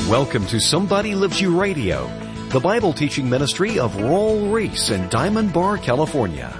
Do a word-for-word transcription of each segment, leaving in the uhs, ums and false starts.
Welcome to Somebody Loves You Radio, the Bible teaching ministry of Raul Ries in Diamond Bar, California.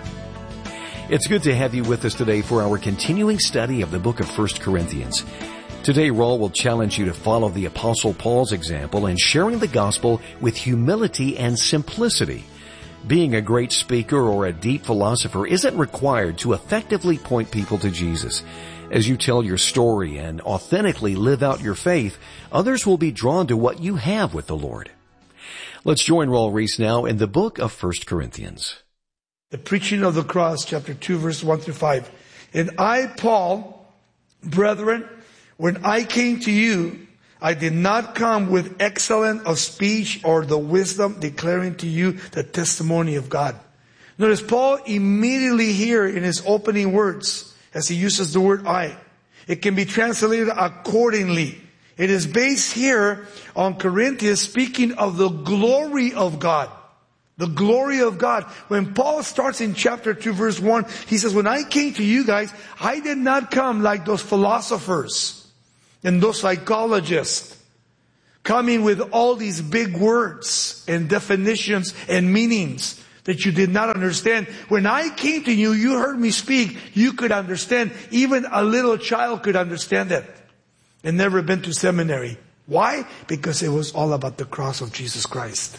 It's good to have you with us today for our continuing study of the book of First Corinthians. Today, Raul will challenge you to follow the Apostle Paul's example in sharing the gospel with humility and simplicity. Being a great speaker or a deep philosopher isn't required to effectively point people to Jesus. As you tell your story and authentically live out your faith, others will be drawn to what you have with the Lord. Let's join Raul Ries now in the book of First Corinthians. The preaching of the cross, chapter two, verse one through five. And I, Paul, brethren, when I came to you, I did not come with excellence of speech or the wisdom declaring to you the testimony of God. Notice Paul immediately here in his opening words, as he uses the word I. It can be translated accordingly. It is based here on Corinthians speaking of the glory of God. The glory of God. When Paul starts in chapter two verse one, he says, when I came to you guys, I did not come like those philosophers and those psychologists, coming with all these big words and definitions and meanings that you did not understand. When I came to you, you heard me speak, you could understand. Even a little child could understand it. And never been to seminary. Why? Because it was all about the cross of Jesus Christ.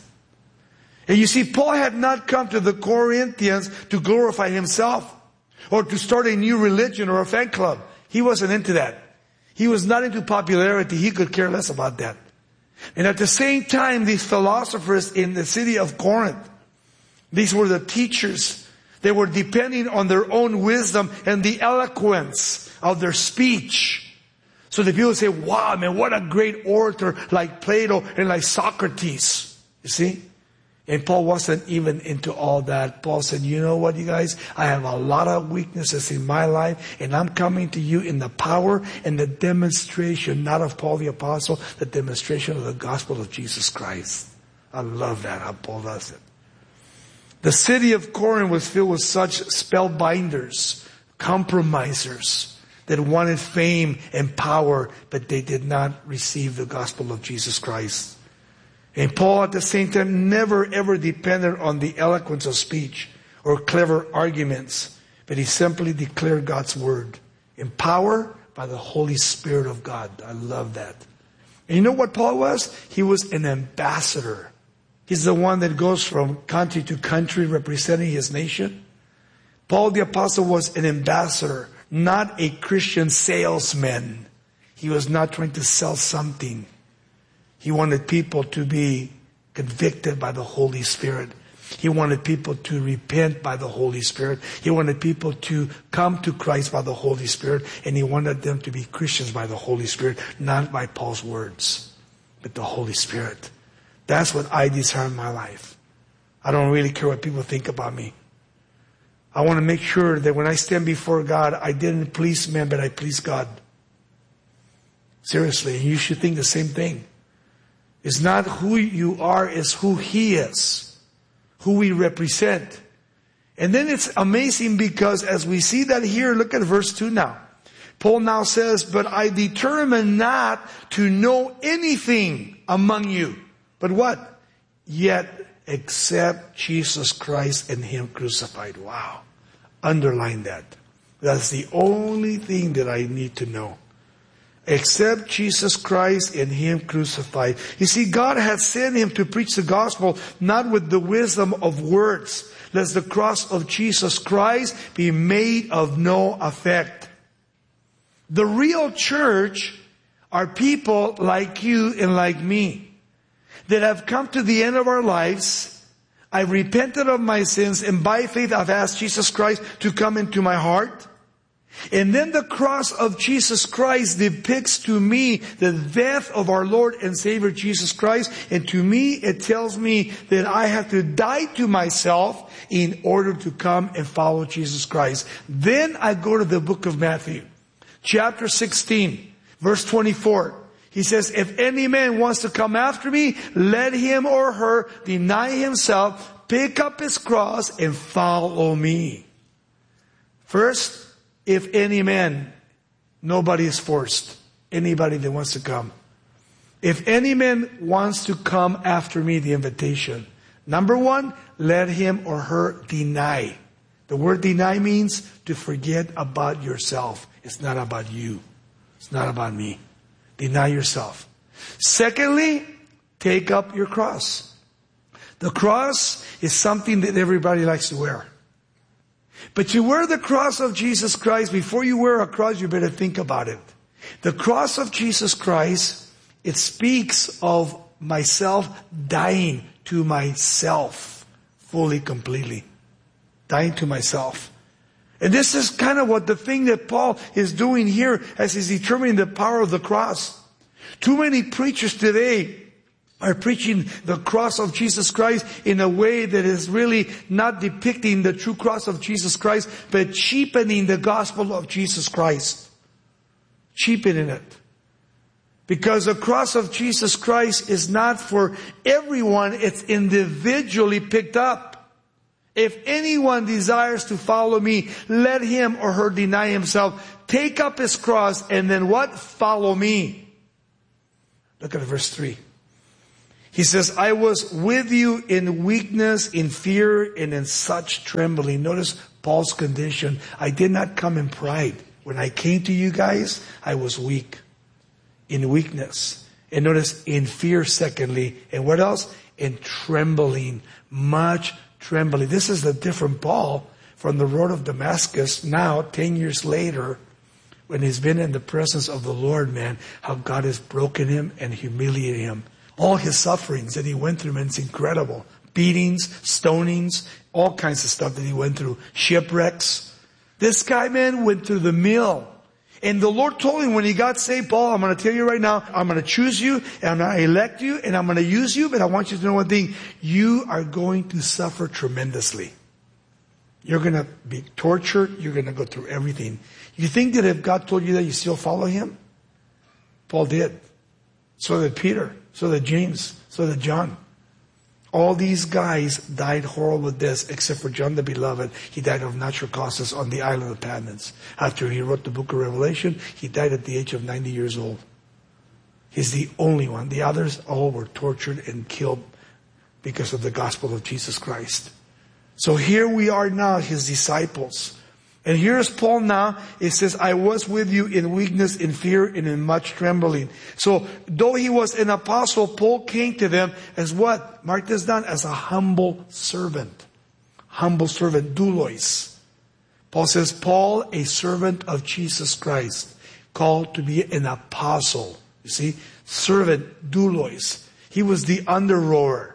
And you see, Paul had not come to the Corinthians to glorify himself or to start a new religion or a fan club. He wasn't into that. He was not into popularity. He could care less about that. And at the same time, these philosophers in the city of Corinth, these were the teachers. They were depending on their own wisdom and the eloquence of their speech. So the people say, wow, man, what a great orator like Plato and like Socrates. You see? And Paul wasn't even into all that. Paul said, you know what, you guys? I have a lot of weaknesses in my life, and I'm coming to you in the power and the demonstration, not of Paul the Apostle, the demonstration of the gospel of Jesus Christ. I love that, how Paul does it. The city of Corinth was filled with such spellbinders, compromisers, that wanted fame and power, but they did not receive the gospel of Jesus Christ. And Paul at the same time never ever depended on the eloquence of speech or clever arguments, but he simply declared God's word, empowered by the Holy Spirit of God. I love that. And you know what Paul was? He was an ambassador. He's the one that goes from country to country representing his nation. Paul the Apostle was an ambassador, not a Christian salesman. He was not trying to sell something. He wanted people to be convicted by the Holy Spirit. He wanted people to repent by the Holy Spirit. He wanted people to come to Christ by the Holy Spirit. And he wanted them to be Christians by the Holy Spirit, not by Paul's words, but the Holy Spirit. That's what I desire in my life. I don't really care what people think about me. I want to make sure that when I stand before God, I didn't please men, but I please God. Seriously, you should think the same thing. It's not who you are, it's who He is, who we represent. And then it's amazing because as we see that here, look at verse two now. Paul now says, but I determined not to know anything among you. But what? Yet except Jesus Christ and Him crucified. Wow. Underline that. That's the only thing that I need to know. Except Jesus Christ and Him crucified. You see, God had sent Him to preach the gospel, not with the wisdom of words, lest the cross of Jesus Christ be made of no effect. The real church are people like you and like me, that have come to the end of our lives. I've repented of my sins, and by faith I've asked Jesus Christ to come into my heart. And then the cross of Jesus Christ depicts to me the death of our Lord and Savior Jesus Christ. And to me, it tells me that I have to die to myself in order to come and follow Jesus Christ. Then I go to the book of Matthew, chapter sixteen, verse twenty-four. He says, if any man wants to come after me, let him or her deny himself, pick up his cross, and follow me. First, if any man, nobody is forced. Anybody that wants to come. If any man wants to come after me, the invitation. Number one, let him or her deny. The word deny means to forget about yourself. It's not about you. It's not about me. Deny yourself. Secondly, take up your cross. The cross is something that everybody likes to wear. But you wear the cross of Jesus Christ. Before you wear a cross, you better think about it. The cross of Jesus Christ, it speaks of myself dying to myself fully, completely. Dying to myself. And this is kind of what the thing that Paul is doing here as he's determining the power of the cross. Too many preachers today are preaching the cross of Jesus Christ in a way that is really not depicting the true cross of Jesus Christ, but cheapening the gospel of Jesus Christ. Cheapening it. Because the cross of Jesus Christ is not for everyone, it's individually picked up. If anyone desires to follow me, let him or her deny himself, take up his cross, and then what? Follow me. Look at verse three. He says, I was with you in weakness, in fear, and in such trembling. Notice Paul's condition. I did not come in pride. When I came to you guys, I was weak. In weakness. And notice in fear, secondly. And what else? In trembling. Much trembling. This is a different Paul from the road of Damascus. Now, ten years later, when he's been in the presence of the Lord, man, how God has broken him and humiliated him. All his sufferings that he went through, man, it's incredible. Beatings, stonings, all kinds of stuff that he went through. Shipwrecks. This guy, man, went through the mill. And the Lord told him when he got saved, Paul, I'm going to tell you right now, I'm going to choose you, and I'm going to elect you, and I'm going to use you, but I want you to know one thing. You are going to suffer tremendously. You're going to be tortured. You're going to go through everything. You think that if God told you that, you still follow him? Paul did. So did Peter. So did James. So did John. All these guys died horrible deaths, except for John the Beloved. He died of natural causes on the island of Patmos. After he wrote the book of Revelation, he died at the age of ninety years old. He's the only one. The others all were tortured and killed because of the gospel of Jesus Christ. So here we are now, his disciples. And here's Paul now. It says, I was with you in weakness, in fear, and in much trembling. So, though he was an apostle, Paul came to them as what? Mark this down, as a humble servant. Humble servant, doulos. Paul says, Paul, a servant of Jesus Christ, called to be an apostle. You see? Servant, doulos. He was the under-rower.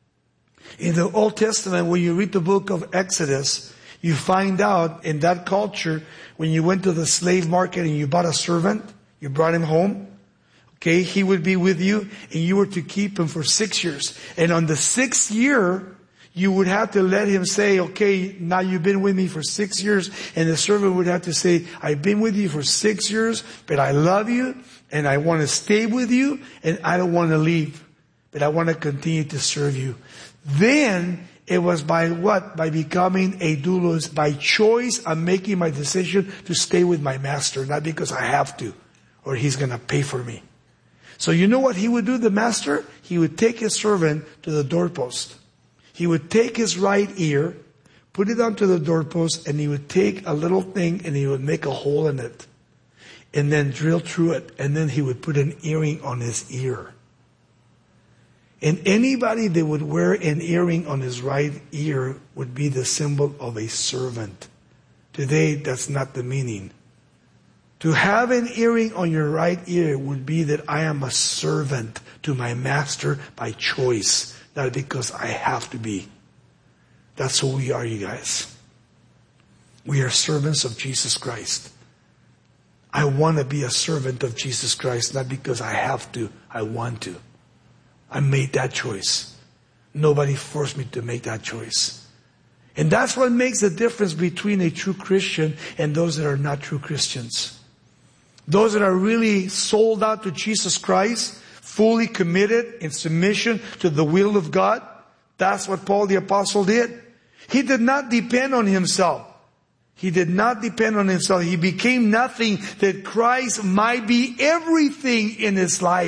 In the Old Testament, when you read the book of Exodus, you find out in that culture, when you went to the slave market and you bought a servant, you brought him home, okay, he would be with you, and you were to keep him for six years. And on the sixth year, you would have to let him say, okay, now you've been with me for six years. And the servant would have to say, I've been with you for six years, but I love you, and I want to stay with you, and I don't want to leave, but I want to continue to serve you. Then, it was by what? By becoming a doulos. By choice, I'm making my decision to stay with my master, not because I have to, or he's going to pay for me. So you know what he would do, the master? He would take his servant to the doorpost. He would take his right ear, put it onto the doorpost, and he would take a little thing and he would make a hole in it. And then drill through it. And then he would put an earring on his ear. And anybody that would wear an earring on his right ear would be the symbol of a servant. Today, that's not the meaning. To have an earring on your right ear would be that I am a servant to my master by choice, not because I have to be. That's who we are, you guys. We are servants of Jesus Christ. I want to be a servant of Jesus Christ, not because I have to, I want to. I made that choice. Nobody forced me to make that choice. And that's what makes the difference between a true Christian and those that are not true Christians. Those that are really sold out to Jesus Christ, fully committed in submission to the will of God. That's what Paul the Apostle did. He did not depend on himself. He did not depend on himself. He became nothing that Christ might be everything in his life.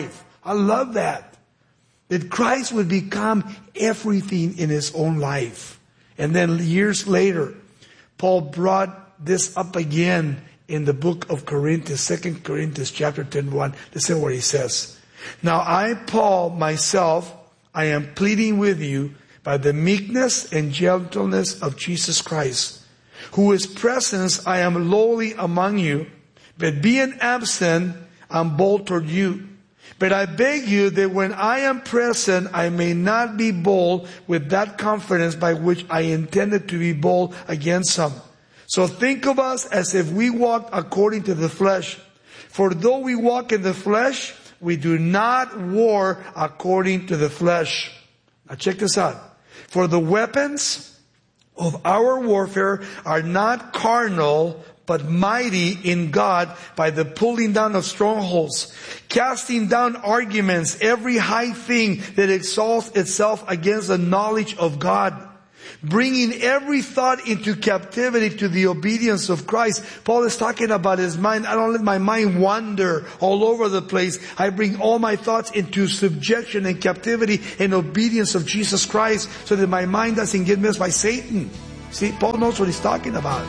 I love that. That Christ would become everything in his own life. And then years later, Paul brought this up again in the book of Corinthians, Second Corinthians chapter ten, one. Listen what he says. Now I, Paul, myself, I am pleading with you by the meekness and gentleness of Jesus Christ, who is present, I am lowly among you, but being absent, I'm bold toward you. But I beg you that when I am present, I may not be bold with that confidence by which I intended to be bold against some. So think of us as if we walked according to the flesh. For though we walk in the flesh, we do not war according to the flesh. Now check this out. For the weapons of our warfare are not carnal, but mighty in God by the pulling down of strongholds, casting down arguments, every high thing that exalts itself against the knowledge of God, bringing every thought into captivity to the obedience of Christ. Paul is talking about his mind. I don't let my mind wander all over the place. I bring all my thoughts into subjection and captivity and obedience of Jesus Christ so that my mind doesn't get messed by Satan. See, Paul knows what he's talking about.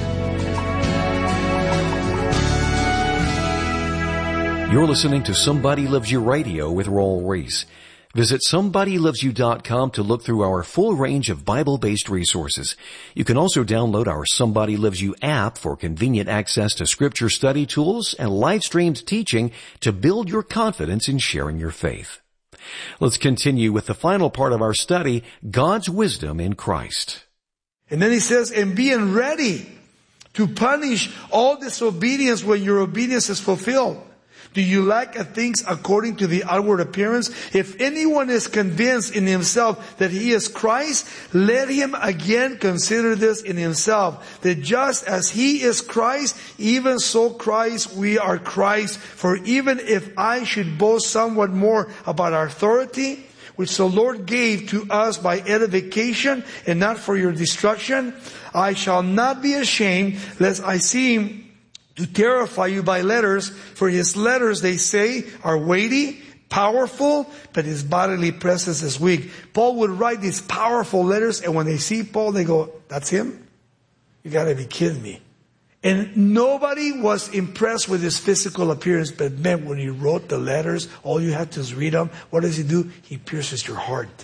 You're listening to Somebody Loves You Radio with Raul Ries. Visit somebody loves you dot com to look through our full range of Bible-based resources. You can also download our Somebody Loves You app for convenient access to scripture study tools and live-streamed teaching to build your confidence in sharing your faith. Let's continue with the final part of our study, God's wisdom in Christ. And then he says, and being ready to punish all disobedience when your obedience is fulfilled. Do you lack at things according to the outward appearance? If anyone is convinced in himself that he is Christ, let him again consider this in himself, that just as he is Christ, even so Christ, we are Christ. For even if I should boast somewhat more about our authority, which the Lord gave to us by edification and not for your destruction, I shall not be ashamed, lest I seem to terrify you by letters, for his letters, they say, are weighty, powerful, but his bodily presence is weak. Paul would write these powerful letters, and when they see Paul, they go, that's him? You gotta be kidding me. And nobody was impressed with his physical appearance, but man, when he wrote the letters, all you had to is read them. What does he do? He pierces your heart.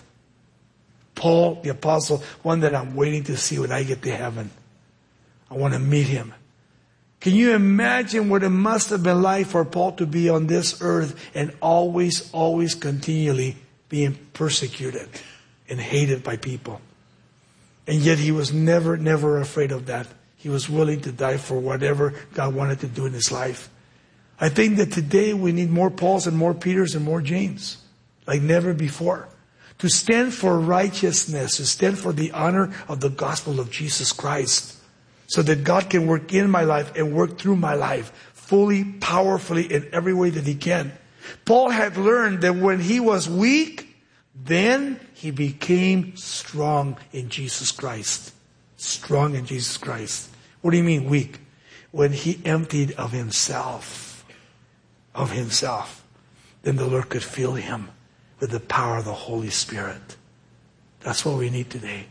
Paul, the apostle, one that I'm waiting to see when I get to heaven. I want to meet him. Can you imagine what it must have been like for Paul to be on this earth and always, always continually being persecuted and hated by people? And yet he was never, never afraid of that. He was willing to die for whatever God wanted to do in his life. I think that today we need more Pauls and more Peters and more James, like never before. To stand for righteousness, to stand for the honor of the gospel of Jesus Christ. So that God can work in my life and work through my life fully, powerfully, in every way that he can. Paul had learned that when he was weak, then he became strong in Jesus Christ. Strong in Jesus Christ. What do you mean weak? When he emptied of himself, of himself, then the Lord could fill him with the power of the Holy Spirit. That's what we need today.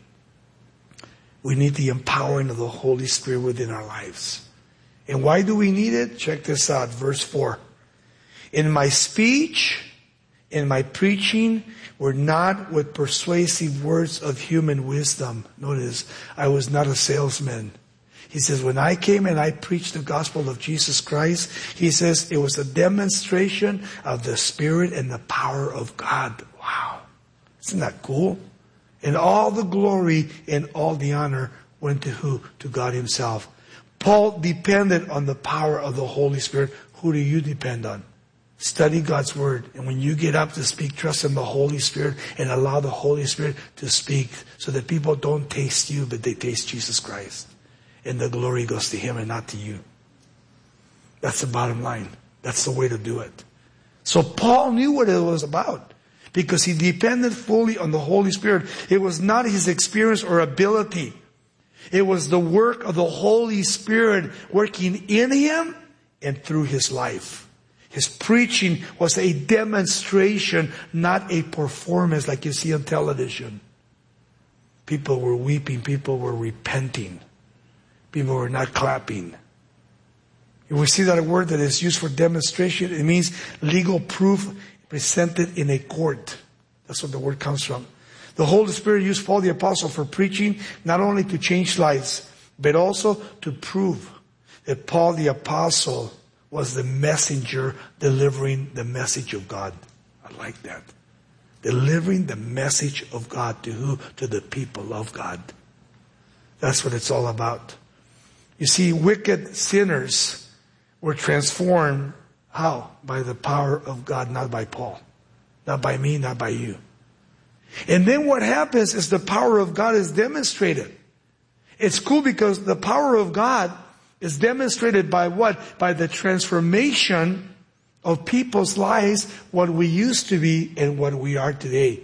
We need the empowering of the Holy Spirit within our lives. And why do we need it? Check this out, verse four. In my speech, in my preaching, were not with persuasive words of human wisdom. Notice, I was not a salesman. He says, when I came and I preached the gospel of Jesus Christ, he says, it was a demonstration of the Spirit and the power of God. Wow. Isn't that cool? And all the glory and all the honor went to who? To God himself. Paul depended on the power of the Holy Spirit. Who do you depend on? Study God's word. And when you get up to speak, trust in the Holy Spirit and allow the Holy Spirit to speak so that people don't taste you, but they taste Jesus Christ. And the glory goes to him and not to you. That's the bottom line. That's the way to do it. So Paul knew what it was about. Because he depended fully on the Holy Spirit. It was not his experience or ability. It was the work of the Holy Spirit working in him and through his life. His preaching was a demonstration, not a performance like you see on television. People were weeping. People were repenting. People were not clapping. We see that a word that is used for demonstration. It means legal proof presented in a court. That's what the word comes from. The Holy Spirit used Paul the Apostle for preaching, not only to change lives, but also to prove that Paul the Apostle was the messenger delivering the message of God. I like that. Delivering the message of God to who? To the people of God. That's what it's all about. You see, wicked sinners were transformed. How? By the power of God, not by Paul. Not by me, not by you. And then what happens is the power of God is demonstrated. It's cool because the power of God is demonstrated by what? By the transformation of people's lives, what we used to be and what we are today.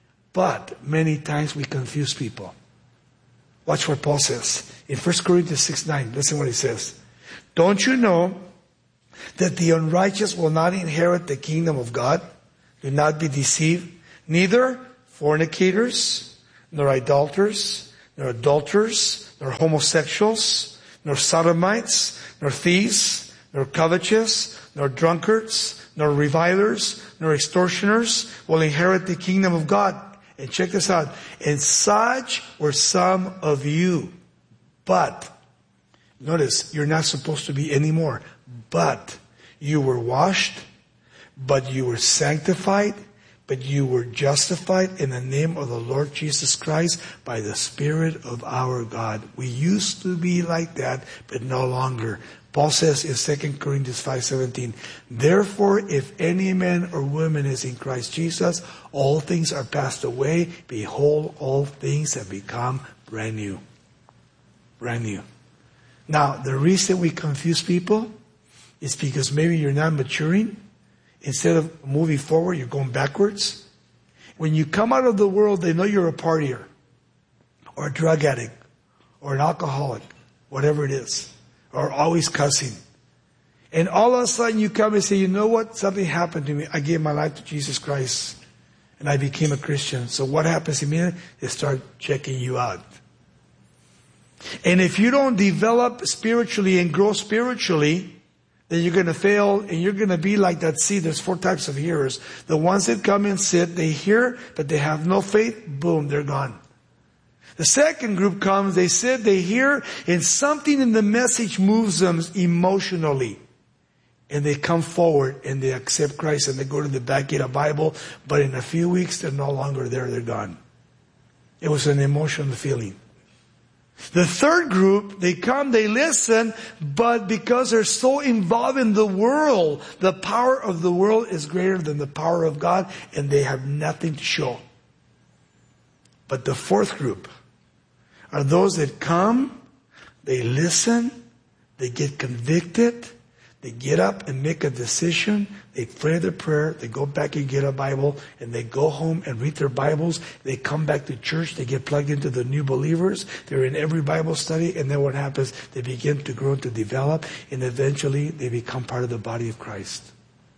But many times we confuse people. Watch what Paul says in First Corinthians six nine. Listen what he says. Don't you know that the unrighteous will not inherit the kingdom of God? Do not be deceived. Neither fornicators, nor idolaters, nor adulterers, nor homosexuals, nor sodomites, nor thieves, nor covetous, nor drunkards, nor revilers, nor extortioners will inherit the kingdom of God. And check this out. And such were some of you. But, notice, you're not supposed to be anymore. But you were washed, but you were sanctified, but you were justified in the name of the Lord Jesus Christ by the Spirit of our God. We used to be like that, but no longer. Paul says in Second Corinthians five seventeen, therefore, if any man or woman is in Christ Jesus, all things are passed away. Behold, all things have become brand new. Brand new. Now, the reason we confuse people is because maybe you're not maturing. Instead of moving forward, you're going backwards. When you come out of the world, they know you're a partier, or a drug addict, or an alcoholic, whatever it is, or always cussing. And all of a sudden you come and say, you know what? Something happened to me. I gave my life to Jesus Christ, and I became a Christian. So what happens immediately? They start checking you out. And if you don't develop spiritually and grow spiritually, then you're going to fail, and you're going to be like that seed. There's four types of hearers. The ones that come and sit, they hear, but they have no faith. Boom, they're gone. The second group comes, they sit, they hear, and something in the message moves them emotionally. And they come forward, and they accept Christ, and they go to the back, get a Bible, but in a few weeks, they're no longer there, they're gone. It was an emotional feeling. The third group, they come, they listen, but because they're so involved in the world, the power of the world is greater than the power of God, and they have nothing to show. But the fourth group are those that come, they listen, they get convicted, they get up and make a decision, they pray the prayer, they go back and get a Bible, and they go home and read their Bibles, they come back to church, they get plugged into the new believers, they're in every Bible study, and then what happens? They begin to grow and to develop, and eventually they become part of the body of Christ.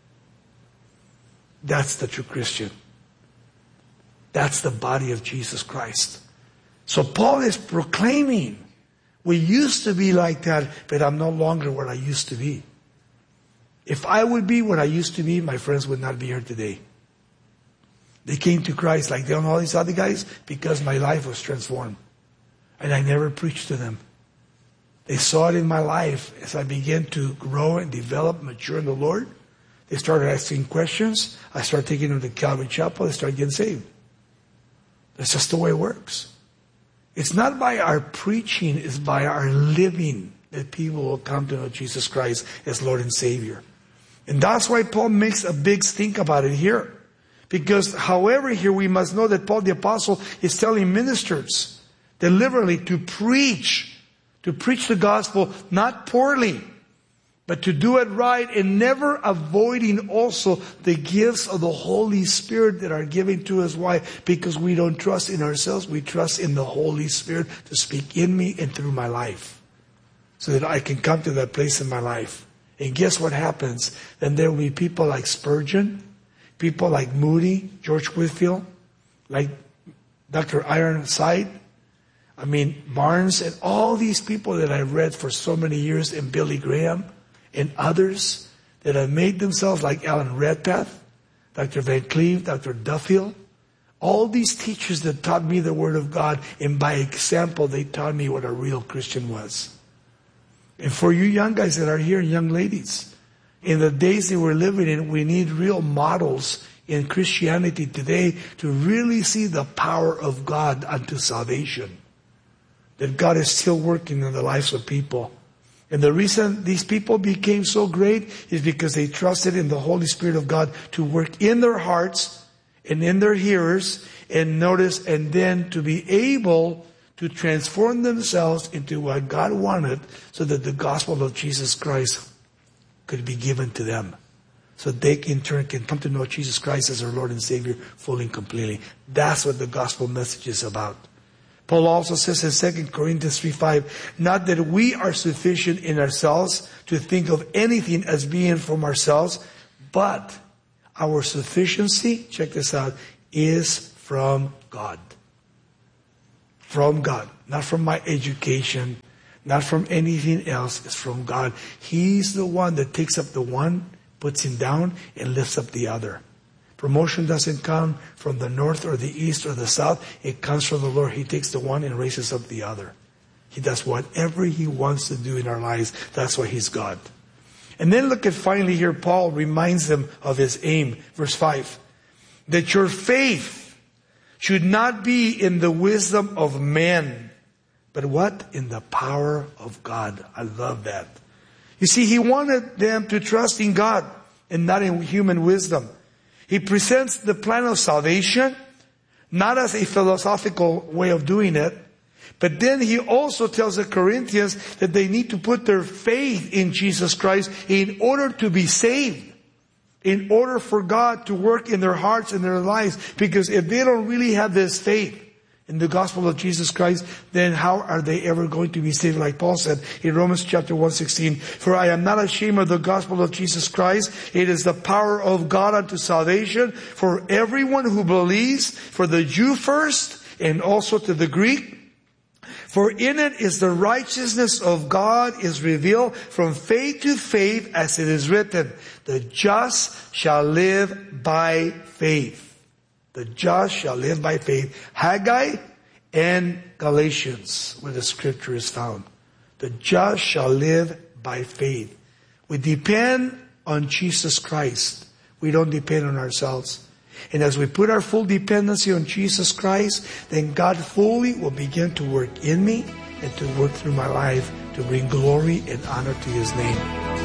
That's the true Christian. That's the body of Jesus Christ. So Paul is proclaiming, we used to be like that, but I'm no longer what I used to be. If I would be what I used to be, my friends would not be here today. They came to Christ like they don't know all these other guys because my life was transformed. And I never preached to them. They saw it in my life as I began to grow and develop, mature in the Lord. They started asking questions. I started taking them to Calvary Chapel. They started getting saved. That's just the way it works. It's not by our preaching, it's by our living that people will come to know Jesus Christ as Lord and Savior. And that's why Paul makes a big stink about it here. Because however here we must know that Paul the Apostle is telling ministers deliberately to preach, to preach the gospel, not poorly, but to do it right, and never avoiding also the gifts of the Holy Spirit that are given to us. Why? Because we don't trust in ourselves, we trust in the Holy Spirit to speak in me and through my life, so that I can come to that place in my life And guess what happens? Then there will be people like Spurgeon, people like Moody, George Whitefield, like Doctor Ironside, I mean Barnes, and all these people that I've read for so many years, and Billy Graham, and others that have made themselves like Alan Redpath, Doctor Van Cleve, Doctor Duffield. All these teachers that taught me the Word of God, and by example, they taught me what a real Christian was. And for you young guys that are here, young ladies, in the days that we're living in, we need real models in Christianity today to really see the power of God unto salvation. That God is still working in the lives of people. And the reason these people became so great is because they trusted in the Holy Spirit of God to work in their hearts and in their hearers, and notice, and then to be able to transform themselves into what God wanted, so that the gospel of Jesus Christ could be given to them, so they in turn can come to know Jesus Christ as their Lord and Savior fully and completely. That's what the gospel message is about. Paul also says in Second Corinthians three five, not that we are sufficient in ourselves to think of anything as being from ourselves, but our sufficiency, check this out, is from God. From God. Not from my education, not from anything else. It's from God. He's the one that takes up the one, puts him down, and lifts up the other. Promotion doesn't come from the north or the east or the south. It comes from the Lord. He takes the one and raises up the other. He does whatever he wants to do in our lives. That's why he's God. And then look at finally here, Paul reminds them of his aim. Verse five. That your faith should not be in the wisdom of men, but what? In the power of God. I love that. You see, he wanted them to trust in God and not in human wisdom. He presents the plan of salvation, not as a philosophical way of doing it, but then he also tells the Corinthians that they need to put their faith in Jesus Christ in order to be saved, in order for God to work in their hearts and their lives. Because if they don't really have this faith in the gospel of Jesus Christ, then how are they ever going to be saved? Like Paul said in Romans chapter one sixteen, for I am not ashamed of the gospel of Jesus Christ. It is the power of God unto salvation for everyone who believes, for the Jew first and also to the Greek. For in it is the righteousness of God is revealed from faith to faith, as it is written, the just shall live by faith. The just shall live by faith. Haggai and Galatians, where the scripture is found. The just shall live by faith. We depend on Jesus Christ. We don't depend on ourselves. And as we put our full dependency on Jesus Christ, then God fully will begin to work in me and to work through my life to bring glory and honor to His name.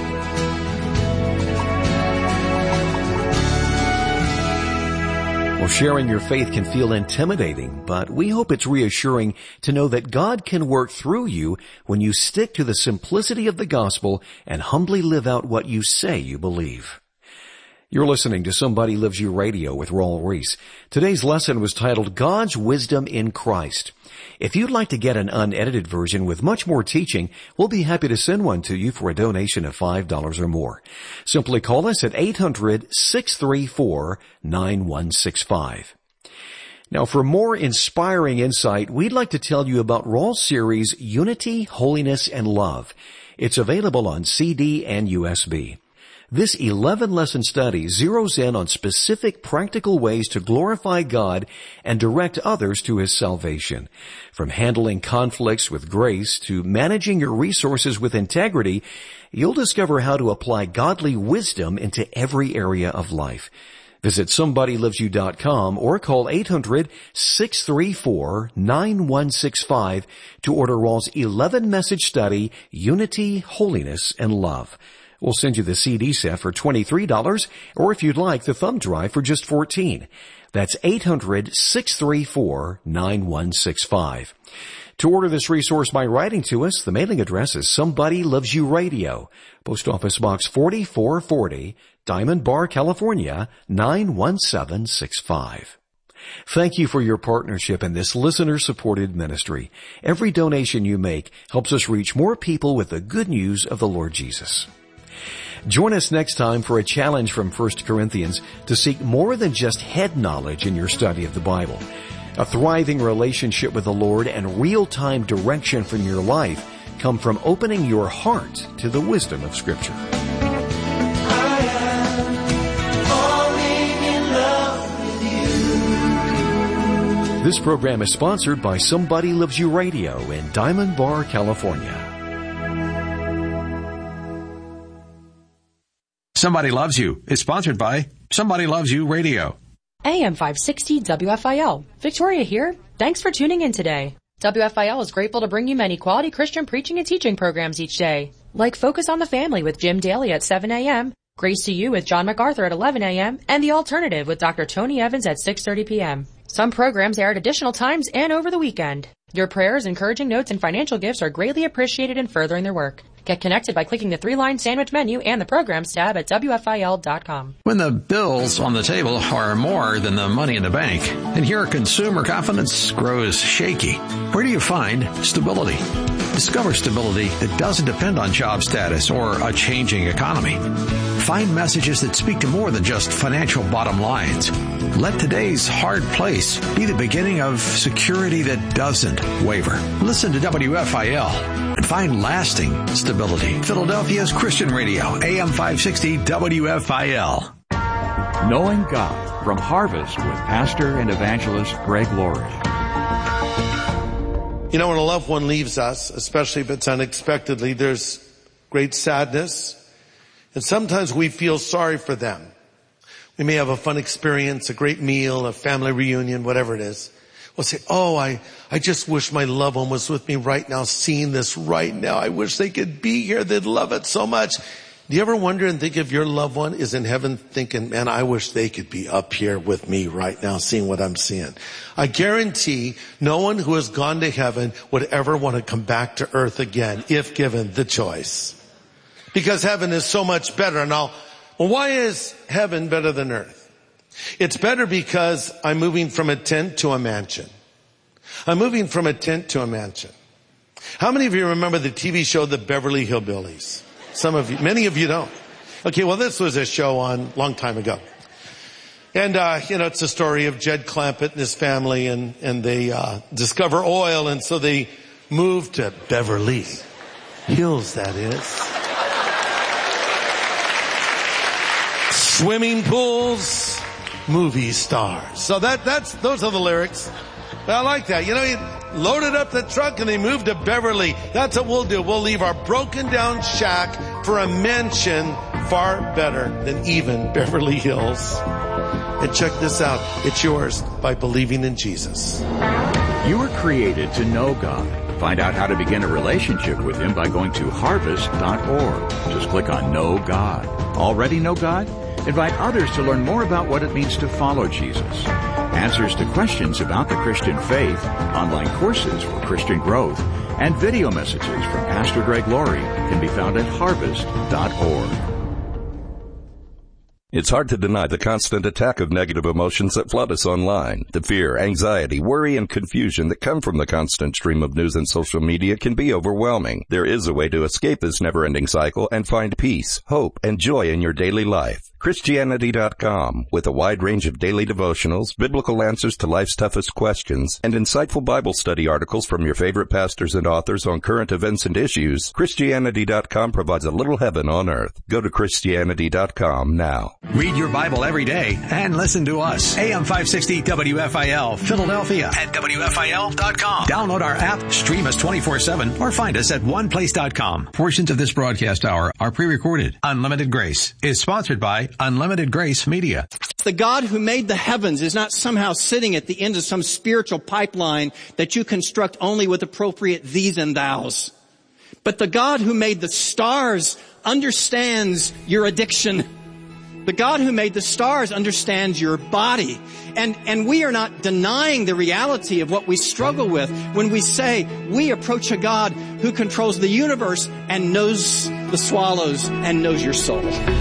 Well, sharing your faith can feel intimidating, but we hope it's reassuring to know that God can work through you when you stick to the simplicity of the gospel and humbly live out what you say you believe. You're listening to Somebody Loves You Radio with Raul Ries. Today's lesson was titled God's Wisdom in Christ. If you'd like to get an unedited version with much more teaching, we'll be happy to send one to you for a donation of five dollars or more. Simply call us at eight hundred, six three four, nine one six five. Now, for more inspiring insight, we'd like to tell you about Raul's series, Unity, Holiness, and Love. It's available on C D and U S B. This eleven-lesson study zeroes in on specific practical ways to glorify God and direct others to His salvation. From handling conflicts with grace to managing your resources with integrity, you'll discover how to apply godly wisdom into every area of life. Visit somebody loves you dot com or call eight hundred, six three four, nine one six five to order Raul's eleven-message study, Unity, Holiness, and Love. We'll send you the C D set for twenty-three dollars, or if you'd like, the thumb drive for just fourteen dollars. That's eight hundred, six three four, nine one six five. To order this resource by writing to us, the mailing address is Somebody Loves You Radio, Post Office Box forty-four forty, Diamond Bar, California, nine one seven six five. Thank you for your partnership in this listener-supported ministry. Every donation you make helps us reach more people with the good news of the Lord Jesus. Join us next time for a challenge from First Corinthians to seek more than just head knowledge in your study of the Bible. A thriving relationship with the Lord and real-time direction from your life come from opening your heart to the wisdom of Scripture. This program is sponsored by Somebody Loves You Radio in Diamond Bar, California. Somebody Loves You is sponsored by Somebody Loves You Radio. A M five sixty W F I L. Victoria here. Thanks for tuning in today. W F I L is grateful to bring you many quality Christian preaching and teaching programs each day, like Focus on the Family with Jim Daly at seven a.m., Grace to You with John MacArthur at eleven a.m., and The Alternative with Doctor Tony Evans at six thirty p.m. Some programs air at additional times and over the weekend. Your prayers, encouraging notes, and financial gifts are greatly appreciated in furthering their work. Get connected by clicking the three-line sandwich menu and the Programs tab at W F I L dot com. When the bills on the table are more than the money in the bank, and your consumer confidence grows shaky, where do you find stability? Discover stability that doesn't depend on job status or a changing economy. Find messages that speak to more than just financial bottom lines. Let today's hard place be the beginning of security that doesn't waver. Listen to W F I L and find lasting stability. Philadelphia's Christian Radio, A M five sixty W F I L. Knowing God from Harvest with Pastor and Evangelist Greg Laurie. You know, when a loved one leaves us, especially if it's unexpectedly, there's great sadness. And sometimes we feel sorry for them. We may have a fun experience, a great meal, a family reunion, whatever it is. We'll say, oh, I, I just wish my loved one was with me right now, seeing this right now. I wish they could be here. They'd love it so much. Do you ever wonder and think if your loved one is in heaven thinking, man, I wish they could be up here with me right now, seeing what I'm seeing? I guarantee no one who has gone to heaven would ever want to come back to earth again if given the choice. Because heaven is so much better. Now, well, why is heaven better than earth? It's better because I'm moving from a tent to a mansion. I'm moving from a tent to a mansion. How many of you remember the T V show The Beverly Hillbillies? Some of you, many of you don't. Okay, well, this was a show on a long time ago. And, uh, you know, it's a story of Jed Clampett and his family, and, and they, uh, discover oil, and so they move to Beverly Hills, that is. Swimming pools, movie stars. So that, that's, those are the lyrics. I like that. You know, you loaded up the truck and they moved to Beverly. That's what we'll do. We'll leave our broken down shack for a mansion far better than even Beverly Hills. And check this out. It's yours by believing in Jesus. You were created to know God. Find out how to begin a relationship with Him by going to harvest dot org. Just click on Know God. Already know God? Invite others to learn more about what it means to follow Jesus. Answers to questions about the Christian faith, online courses for Christian growth, and video messages from Pastor Greg Laurie can be found at harvest dot org. It's hard to deny the constant attack of negative emotions that flood us online. The fear, anxiety, worry, and confusion that come from the constant stream of news and social media can be overwhelming. There is a way to escape this never-ending cycle and find peace, hope, and joy in your daily life. Christianity dot com, with a wide range of daily devotionals, biblical answers to life's toughest questions, and insightful Bible study articles from your favorite pastors and authors on current events and issues, Christianity dot com provides a little heaven on earth. Go to Christianity dot com now. Read your Bible every day and listen to us. A M five sixty W F I L, Philadelphia at W F I L dot com. Download our app, stream us twenty-four seven, or find us at one place dot com. Portions of this broadcast hour are pre-recorded. Unlimited Grace is sponsored by Unlimited Grace Media. The God who made the heavens is not somehow sitting at the end of some spiritual pipeline that you construct only with appropriate these and thous. But the God who made the stars understands your addiction. The God who made the stars understands your body. And, and we are not denying the reality of what we struggle with when we say we approach a God who controls the universe and knows the swallows and knows your soul.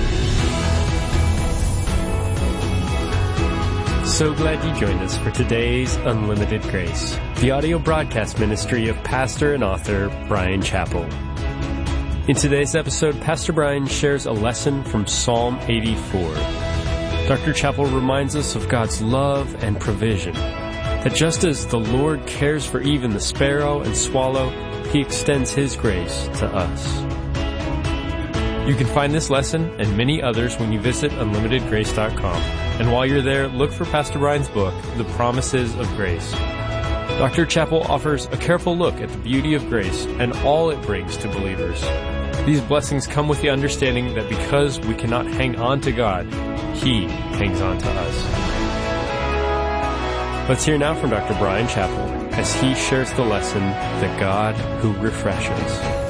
So glad you joined us for today's Unlimited Grace, the audio broadcast ministry of pastor and author Bryan Chapell. In today's episode, Pastor Brian shares a lesson from Psalm eighty-four. Doctor Chappell reminds us of God's love and provision, that just as the Lord cares for even the sparrow and swallow, He extends His grace to us. You can find this lesson and many others when you visit unlimited grace dot com. And while you're there, look for Pastor Brian's book, The Promises of Grace. Doctor Chappell offers a careful look at the beauty of grace and all it brings to believers. These blessings come with the understanding that because we cannot hang on to God, He hangs on to us. Let's hear now from Doctor Brian Chappell as he shares the lesson, The God Who Refreshes.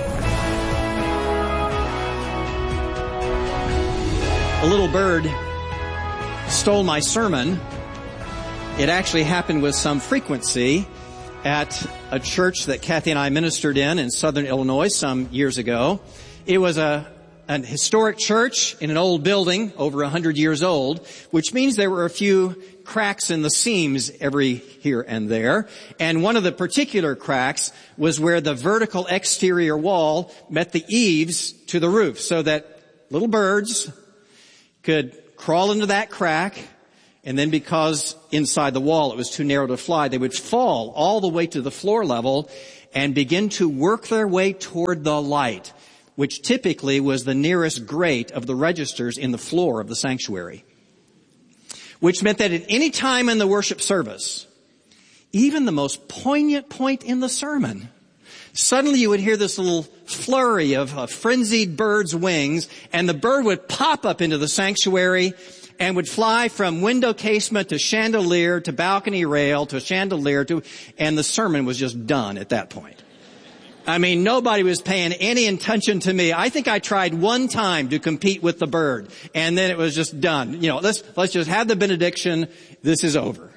A little bird stole my sermon. It actually happened with some frequency at a church that Kathy and I ministered in in southern Illinois some years ago. It was a an historic church in an old building, over a hundred years old, which means there were a few cracks in the seams every here and there. And one of the particular cracks was where the vertical exterior wall met the eaves to the roof, so that little birds could crawl into that crack, and then because inside the wall it was too narrow to fly, they would fall all the way to the floor level and begin to work their way toward the light, which typically was the nearest grate of the registers in the floor of the sanctuary. Which meant that at any time in the worship service, even the most poignant point in the sermon, suddenly you would hear this little flurry of uh, frenzied bird's wings, and the bird would pop up into the sanctuary and would fly from window casement to chandelier to balcony rail to chandelier to, and the sermon was just done at that point. I mean, nobody was paying any attention to me. I think I tried one time to compete with the bird, and then it was just done. You know, let's, let's just have the benediction. This is over.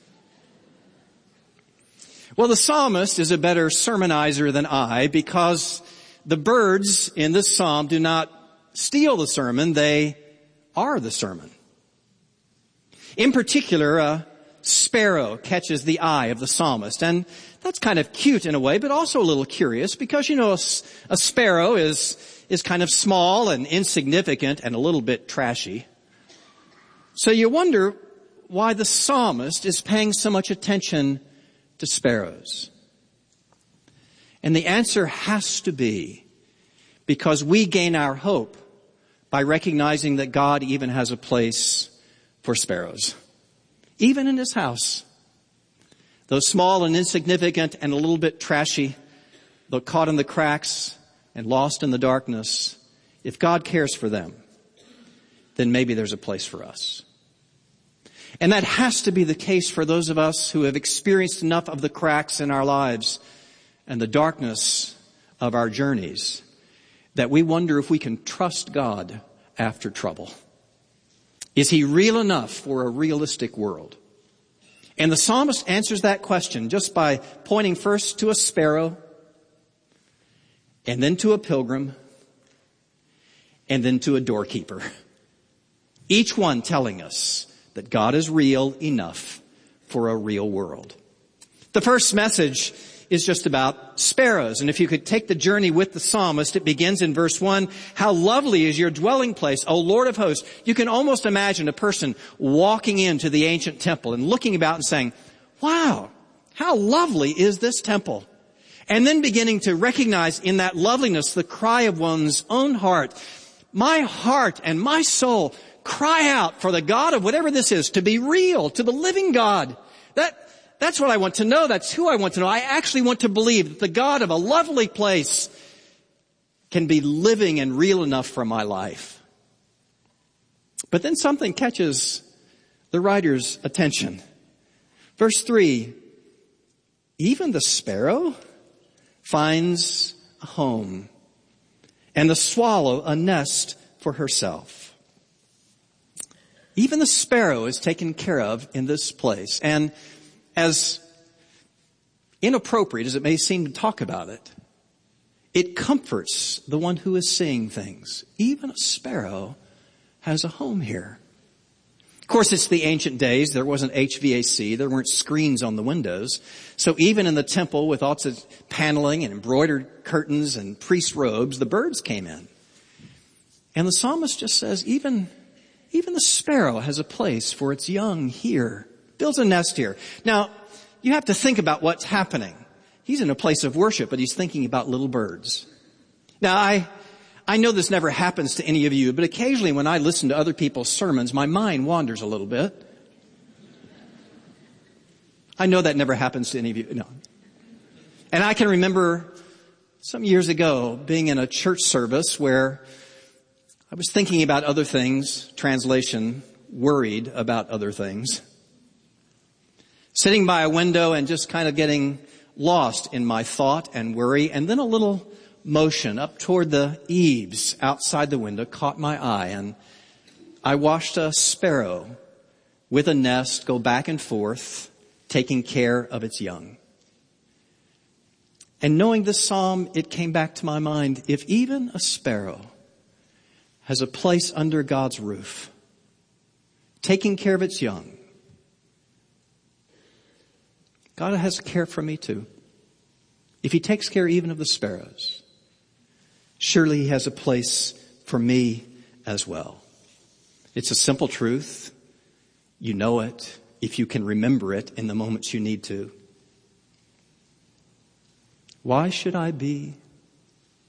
Well, the psalmist is a better sermonizer than I, because the birds in this psalm do not steal the sermon. They are the sermon. In particular, a sparrow catches the eye of the psalmist, and that's kind of cute in a way, but also a little curious, because, you know, a, a sparrow is, is kind of small and insignificant and a little bit trashy. So you wonder why the psalmist is paying so much attention to sparrows. And the answer has to be because we gain our hope by recognizing that God even has a place for sparrows, even in His house. Though small and insignificant and a little bit trashy, though caught in the cracks and lost in the darkness, if God cares for them, then maybe there's a place for us. And that has to be the case for those of us who have experienced enough of the cracks in our lives and the darkness of our journeys that we wonder if we can trust God after trouble. Is He real enough for a realistic world? And the psalmist answers that question just by pointing first to a sparrow, and then to a pilgrim, and then to a doorkeeper. Each one telling us that God is real enough for a real world. The first message is just about sparrows. And if you could take the journey with the psalmist, it begins in verse one. How lovely is your dwelling place, O Lord of hosts. You can almost imagine a person walking into the ancient temple and looking about and saying, wow, how lovely is this temple? And then beginning to recognize in that loveliness the cry of one's own heart. My heart and my soul cry out for the God of whatever this is to be real, to the living God. That That's what I want to know. That's who I want to know. I actually want to believe that the God of a lovely place can be living and real enough for my life. But then something catches the writer's attention. Verse three, even the sparrow finds a home, and the swallow a nest for herself. Even the sparrow is taken care of in this place. And as inappropriate as it may seem to talk about it, it comforts the one who is seeing things. Even a sparrow has a home here. Of course, it's the ancient days. There wasn't H V A C. There weren't screens on the windows. So even in the temple with lots of paneling and embroidered curtains and priest robes, the birds came in. And the psalmist just says, even, even the sparrow has a place for its young here. Builds a nest here. Now, you have to think about what's happening. He's in a place of worship, but he's thinking about little birds. Now, I, I know this never happens to any of you, but occasionally when I listen to other people's sermons, my mind wanders a little bit. I know that never happens to any of you. No. And I can remember some years ago being in a church service where I was thinking about other things, translation, worried about other things. Sitting by a window and just kind of getting lost in my thought and worry, and then a little motion up toward the eaves outside the window caught my eye, and I watched a sparrow with a nest go back and forth, taking care of its young. And knowing this psalm, it came back to my mind, if even a sparrow has a place under God's roof, taking care of its young, God has care for me too. If he takes care even of the sparrows, surely he has a place for me as well. It's a simple truth. You know it if you can remember it in the moments you need to. Why should I be